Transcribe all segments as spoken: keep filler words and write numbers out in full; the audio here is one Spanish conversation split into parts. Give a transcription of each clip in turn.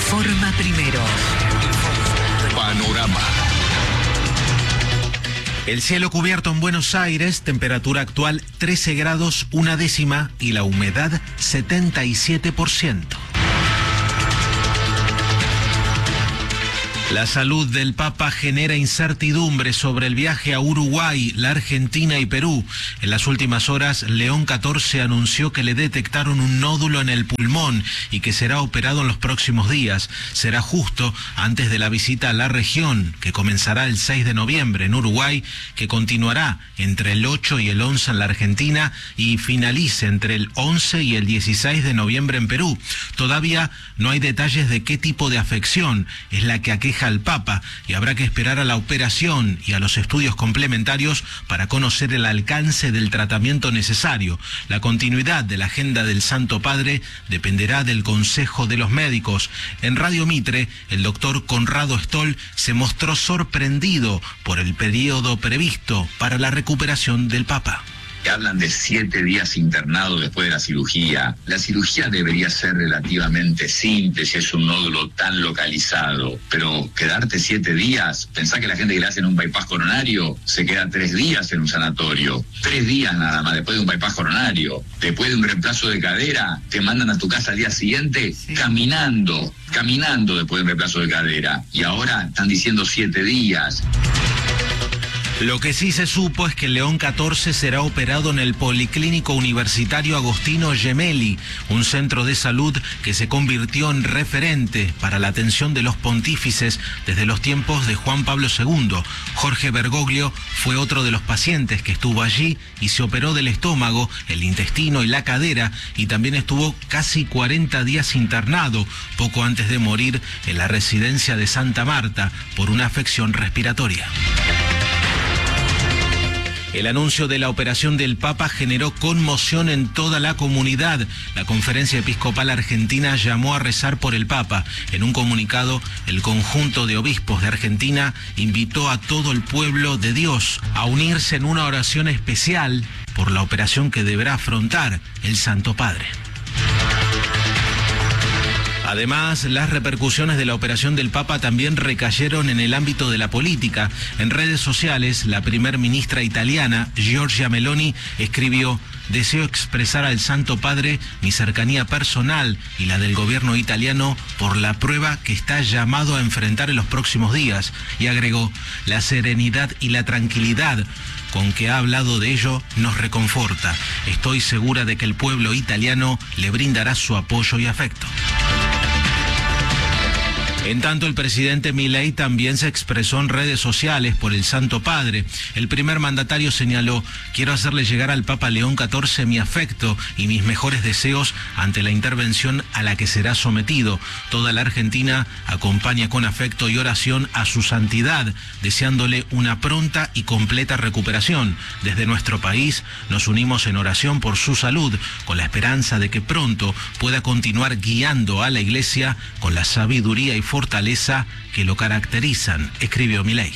informa primero. Panorama. El cielo cubierto en Buenos Aires, temperatura actual trece grados una décima y la humedad setenta y siete por ciento. La salud del Papa genera incertidumbre sobre el viaje a Uruguay, la Argentina y Perú. En las últimas horas, León catorce anunció que le detectaron un nódulo en el pulmón y que será operado en los próximos días. Será justo antes de la visita a la región, que comenzará el seis de noviembre en Uruguay, que continuará entre el ocho y el once en la Argentina y finalice entre el once y el dieciséis de noviembre en Perú. Todavía no hay detalles de qué tipo de afección es la que aqueja al Papa y habrá que esperar a la operación y a los estudios complementarios para conocer el alcance del tratamiento necesario. La continuidad de la agenda del Santo Padre dependerá del Consejo de los Médicos. En Radio Mitre, el doctor Conrado Stoll se mostró sorprendido por el periodo previsto para la recuperación del Papa. Hablan de siete días internado después de la cirugía. La cirugía debería ser relativamente simple si es un nódulo tan localizado, pero quedarte siete días, pensá que la gente que le hacen un bypass coronario se queda tres días en un sanatorio, tres días nada más después de un bypass coronario, después de un reemplazo de cadera, te mandan a tu casa al día siguiente sí. caminando, caminando después de un reemplazo de cadera, y ahora están diciendo siete días. Lo que sí se supo es que León catorce será operado en el Policlínico Universitario Agostino Gemelli, un centro de salud que se convirtió en referente para la atención de los pontífices desde los tiempos de Juan Pablo segundo. Jorge Bergoglio fue otro de los pacientes que estuvo allí y se operó del estómago, el intestino y la cadera, y también estuvo casi cuarenta días internado, poco antes de morir en la residencia de Santa Marta por una afección respiratoria. El anuncio de la operación del Papa generó conmoción en toda la comunidad. La Conferencia Episcopal Argentina llamó a rezar por el Papa. En un comunicado, el conjunto de obispos de Argentina invitó a todo el pueblo de Dios a unirse en una oración especial por la operación que deberá afrontar el Santo Padre. Además, las repercusiones de la operación del Papa también recayeron en el ámbito de la política. En redes sociales, la primer ministra italiana, Giorgia Meloni, escribió: deseo expresar al Santo Padre mi cercanía personal y la del gobierno italiano por la prueba que está llamado a enfrentar en los próximos días. Y agregó: la serenidad y la tranquilidad con que ha hablado de ello nos reconforta. Estoy segura de que el pueblo italiano le brindará su apoyo y afecto. En tanto, el presidente Milei también se expresó en redes sociales por el Santo Padre. El primer mandatario señaló: quiero hacerle llegar al Papa León catorce mi afecto y mis mejores deseos ante la intervención a la que será sometido. Toda la Argentina acompaña con afecto y oración a su santidad, deseándole una pronta y completa recuperación. Desde nuestro país nos unimos en oración por su salud, con la esperanza de que pronto pueda continuar guiando a la Iglesia con la sabiduría y fortaleza que lo caracterizan, escribió Milei.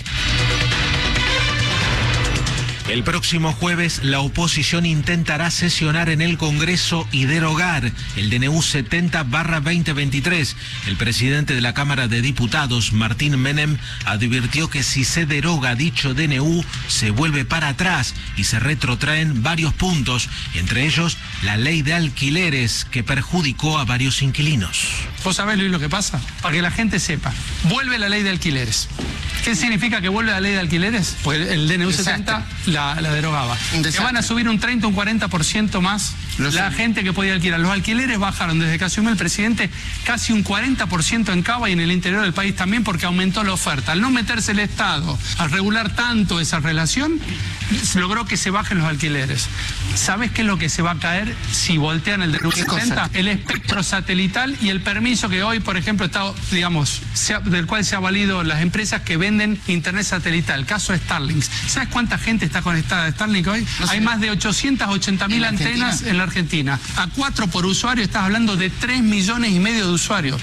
El próximo jueves, la oposición intentará sesionar en el Congreso y derogar el D N U setenta barra veinte veintitrés. El presidente de la Cámara de Diputados, Martín Menem, advirtió que si se deroga dicho D N U, se vuelve para atrás y se retrotraen varios puntos, entre ellos la ley de alquileres que perjudicó a varios inquilinos. ¿Vos sabés, Luis, lo que pasa? Para que la gente sepa, vuelve la ley de alquileres. ¿Qué significa que vuelve la ley de alquileres? Pues el D N U setenta la, la derogaba. Que van a subir un treinta, un cuarenta por ciento más Lo la sé. gente que podía alquilar. Los alquileres bajaron desde que asumió el presidente casi un cuarenta por ciento en Cava y en el interior del país también, porque aumentó la oferta. Al no meterse el Estado, al regular tanto esa relación, logró que se bajen los alquileres. ¿Sabes qué es lo que se va a caer si voltean el D N U setenta? El espectro satelital y el permiso que hoy, por ejemplo, está, digamos, se ha, del cual se ha valido las empresas que venden internet satelital. El caso de Starlink. ¿Sabes cuánta gente está conectada a Starlink hoy? No sé. Hay más de ochocientas ochenta mil antenas en la Argentina. A cuatro por usuario estás hablando de tres millones y medio de usuarios.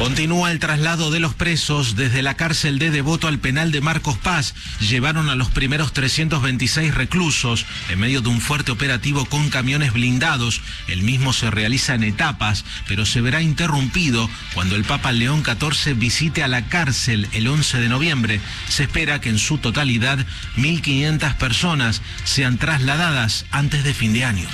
Continúa el traslado de los presos desde la cárcel de Devoto al penal de Marcos Paz. Llevaron a los primeros trescientos veintiséis reclusos en medio de un fuerte operativo con camiones blindados. El mismo se realiza en etapas, pero se verá interrumpido cuando el Papa León catorce visite a la cárcel el once de noviembre. Se espera que en su totalidad mil quinientas personas sean trasladadas antes de fin de año.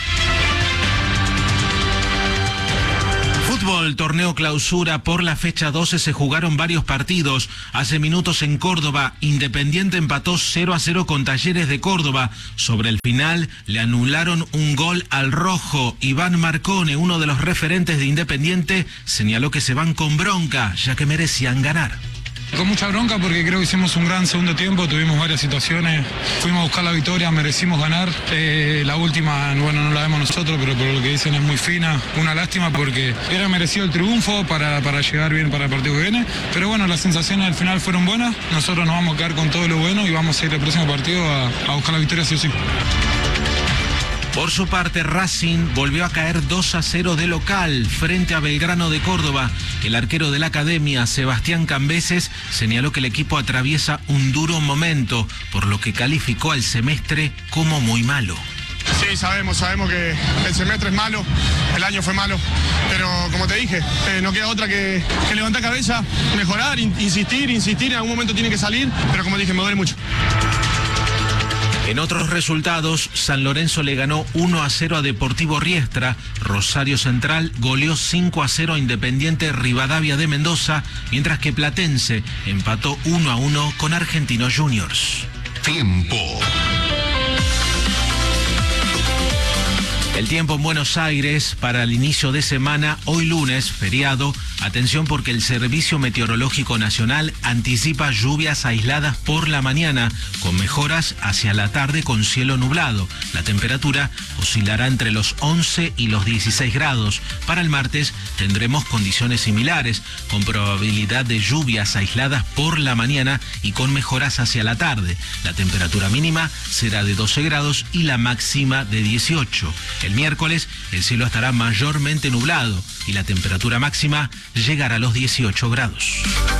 Fútbol, torneo clausura. Por la fecha doce se jugaron varios partidos. Hace minutos en Córdoba, Independiente empató cero a cero con Talleres de Córdoba. Sobre el final le anularon un gol al rojo. Iván Marcone, uno de los referentes de Independiente, señaló que se van con bronca, ya que merecían ganar. Con mucha bronca porque creo que hicimos un gran segundo tiempo, tuvimos varias situaciones, fuimos a buscar la victoria, merecimos ganar. Eh, la última, bueno, no la vemos nosotros, pero por lo que dicen es muy fina. Una lástima porque era merecido el triunfo para, para llegar bien para el partido que viene. Pero bueno, las sensaciones al final fueron buenas. Nosotros nos vamos a quedar con todo lo bueno y vamos a ir el próximo partido a, a buscar la victoria sí o sí. Por su parte, Racing volvió a caer dos a cero de local frente a Belgrano de Córdoba. El arquero de la academia, Sebastián Cambeses, señaló que el equipo atraviesa un duro momento, por lo que calificó al semestre como muy malo. Sí, sabemos, sabemos que el semestre es malo, el año fue malo, pero como te dije, eh, no queda otra que, que levantar cabeza, mejorar, in, insistir, insistir, en algún momento tiene que salir, pero como dije, me duele mucho. En otros resultados, San Lorenzo le ganó uno a cero a Deportivo Riestra, Rosario Central goleó cinco a cero a Independiente Rivadavia de Mendoza, mientras que Platense empató uno a uno con Argentinos Juniors. Tiempo. El tiempo en Buenos Aires para el inicio de semana, hoy lunes, feriado. Atención porque el Servicio Meteorológico Nacional anticipa lluvias aisladas por la mañana, con mejoras hacia la tarde con cielo nublado. La temperatura oscilará entre los once y los dieciséis grados. Para el martes tendremos condiciones similares, con probabilidad de lluvias aisladas por la mañana y con mejoras hacia la tarde. La temperatura mínima será de doce grados y la máxima de dieciocho. El miércoles el cielo estará mayormente nublado y la temperatura máxima llegará a los dieciocho grados.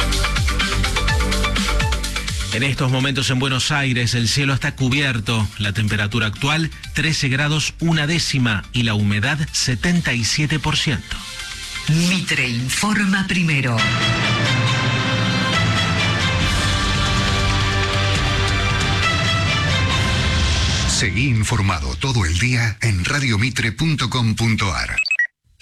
En estos momentos en Buenos Aires el cielo está cubierto, la temperatura actual trece grados una décima y la humedad setenta y siete por ciento. Mitre informa primero. Seguí informado todo el día en radio mitre punto com punto ar.